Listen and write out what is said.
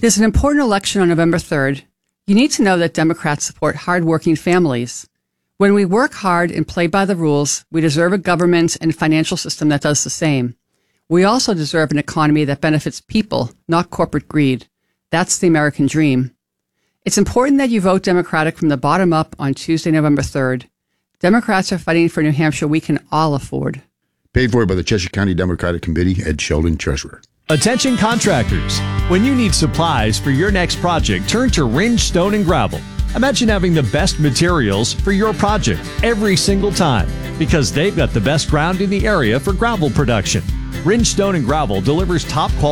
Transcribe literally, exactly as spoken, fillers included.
There's an important election on November third. You need to know that Democrats support hardworking families. When we work hard and play by the rules, we deserve a government and financial system that does the same. We also deserve an economy that benefits people, not corporate greed. That's the American dream. It's important that you vote Democratic from the bottom up on Tuesday, November third. Democrats are fighting for New Hampshire we can all afford. Paid for by the Cheshire County Democratic Committee, Ed Sheldon, Treasurer. Attention contractors. When you need supplies for your next project, turn to Ringe Stone and Gravel. Imagine having the best materials for your project every single time because they've got the best ground in the area for gravel production. Ringe Stone and Gravel delivers top quality